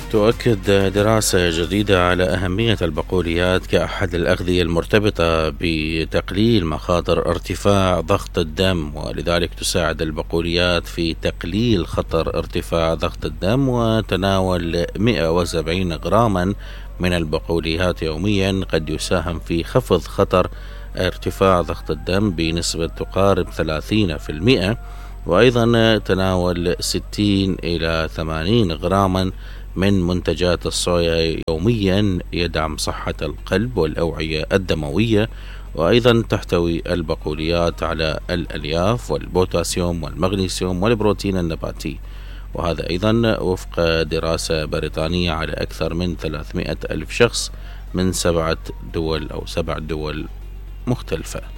تؤكد دراسة جديدة على أهمية البقوليات كأحد الأغذية المرتبطة بتقليل مخاطر ارتفاع ضغط الدم، ولذلك تساعد البقوليات في تقليل خطر ارتفاع ضغط الدم. وتناول 170 غراما من البقوليات يوميا قد يساهم في خفض خطر ارتفاع ضغط الدم بنسبة تقارب 30%. وأيضا تناول 60 إلى 80 غراما من منتجات الصويا يوميا يدعم صحة القلب والأوعية الدموية. وأيضا تحتوي البقوليات على الألياف والبوتاسيوم والمغنيسيوم والبروتين النباتي، وهذا أيضا وفق دراسة بريطانية على أكثر من 300 ألف شخص من 7 دول مختلفة.